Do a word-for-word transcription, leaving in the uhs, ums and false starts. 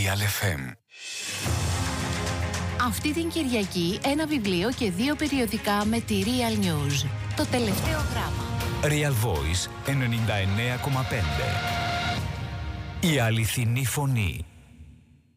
Real εφ εμ. Αυτή την Κυριακή ένα βιβλίο και δύο περιοδικά με τη Real News. Το τελευταίο γράμμα. Real Voice ενενήντα εννέα κόμμα πέντε. Η αληθινή φωνή.